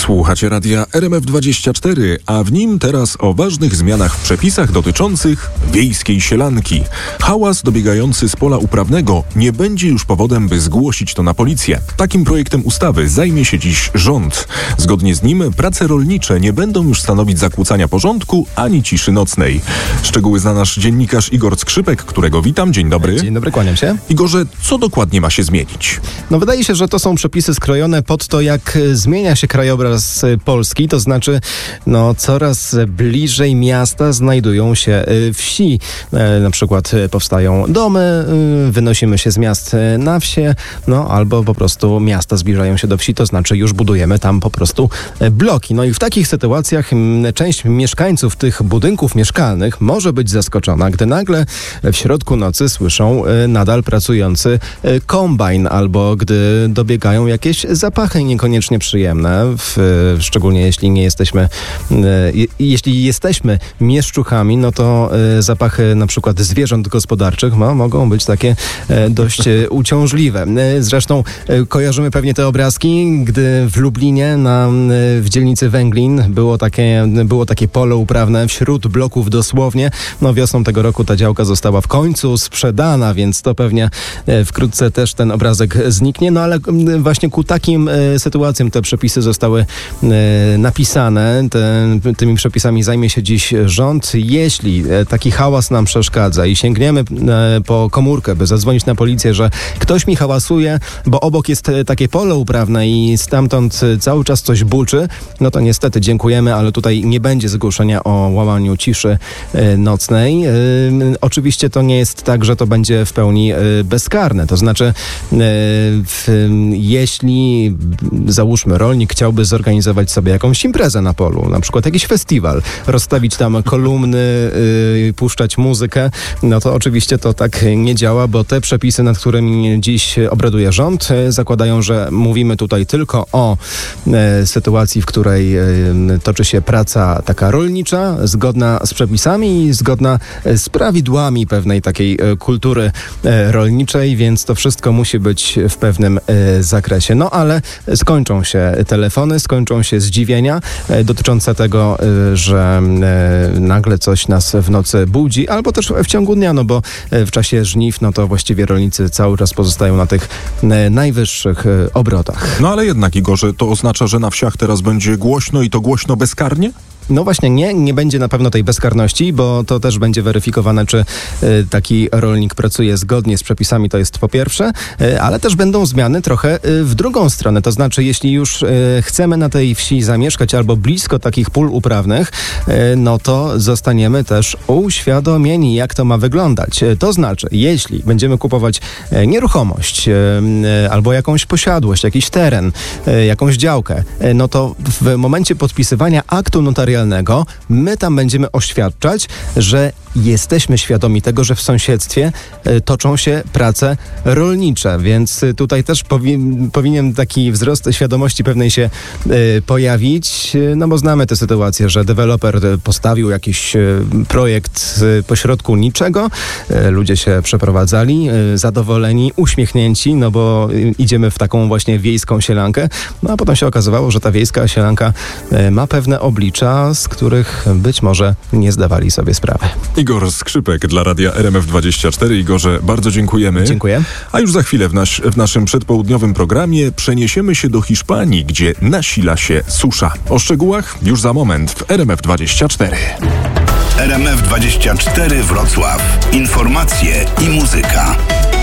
Słuchacie radia RMF24, a w nim teraz o ważnych zmianach w przepisach dotyczących wiejskiej sielanki. Hałas dobiegający z pola uprawnego nie będzie już powodem, by zgłosić to na policję. Takim projektem ustawy zajmie się dziś rząd. Zgodnie z nim prace rolnicze nie będą już stanowić zakłócania porządku ani ciszy nocnej. Szczegóły zna nasz dziennikarz Igor Skrzypek, którego witam. Dzień dobry. Dzień dobry, kłaniam się. Igorze, co dokładnie ma się zmienić? Wydaje się, że to są przepisy skrojone pod to, jak zmienia się krajobraz Polski, to znaczy coraz bliżej miasta znajdują się wsi. Na przykład powstają domy, wynosimy się z miast na wsie, albo po prostu miasta zbliżają się do wsi, to znaczy już budujemy tam po prostu bloki. I w takich sytuacjach część mieszkańców tych budynków mieszkalnych może być zaskoczona, gdy nagle w środku nocy słyszą nadal pracujący kombajn, albo gdy dobiegają jakieś zapachy niekoniecznie przyjemne, szczególnie jeśli jesteśmy mieszczuchami, to zapachy na przykład zwierząt gospodarczych mogą być takie dość uciążliwe. Zresztą kojarzymy pewnie te obrazki, gdy w Lublinie w dzielnicy Węglin było takie pole uprawne wśród bloków dosłownie. Wiosną tego roku ta działka została w końcu sprzedana, więc to pewnie wkrótce też ten obrazek zniknie, ale właśnie ku takim sytuacjom te przepisy zostały napisane. Tymi przepisami zajmie się dziś rząd. Jeśli taki hałas nam przeszkadza i sięgniemy po komórkę, by zadzwonić na policję, że ktoś mi hałasuje, bo obok jest takie pole uprawne i stamtąd cały czas coś buczy, to niestety dziękujemy, ale tutaj nie będzie zgłoszenia o łamaniu ciszy nocnej. Oczywiście to nie jest tak, że to będzie w pełni bezkarne. To znaczy, jeśli załóżmy rolnik chciałby zorganizować sobie jakąś imprezę na polu, na przykład jakiś festiwal, rozstawić tam kolumny, puszczać muzykę, to oczywiście to tak nie działa, bo te przepisy, nad którymi dziś obraduje rząd, zakładają, że mówimy tutaj tylko o sytuacji, w której toczy się praca taka rolnicza, zgodna z przepisami i zgodna z prawidłami pewnej takiej kultury rolniczej, więc to wszystko musi być w pewnym zakresie. Ale skończą się telefony, skończą się zdziwienia dotyczące tego, że nagle coś nas w nocy budzi, albo też w ciągu dnia, bo w czasie żniw, to właściwie rolnicy cały czas pozostają na tych najwyższych obrotach. Ale jednak, Igorze, to oznacza, że na wsiach teraz będzie głośno i to głośno bezkarnie? Właśnie nie będzie na pewno tej bezkarności, bo to też będzie weryfikowane, czy taki rolnik pracuje zgodnie z przepisami, to jest po pierwsze, ale też będą zmiany trochę w drugą stronę. To znaczy, jeśli już chcemy na tej wsi zamieszkać albo blisko takich pól uprawnych, to zostaniemy też uświadomieni, jak to ma wyglądać. To znaczy, jeśli będziemy kupować nieruchomość albo jakąś posiadłość, jakiś teren, jakąś działkę, to w momencie podpisywania aktu notarialnego my tam będziemy oświadczać, że jesteśmy świadomi tego, że w sąsiedztwie toczą się prace rolnicze, więc tutaj też powinien taki wzrost świadomości pewnej się pojawić, bo znamy tę sytuację, że deweloper postawił jakiś projekt pośrodku niczego, ludzie się przeprowadzali, zadowoleni, uśmiechnięci, bo idziemy w taką właśnie wiejską sielankę, a potem się okazywało, że ta wiejska sielanka ma pewne oblicza, z których być może nie zdawali sobie sprawy. Igor Skrzypek dla radia RMF24. Igorze, bardzo dziękujemy. Dziękuję. A już za chwilę w naszym przedpołudniowym programie przeniesiemy się do Hiszpanii, gdzie nasila się susza. O szczegółach już za moment w RMF24. RMF24 Wrocław. Informacje i muzyka.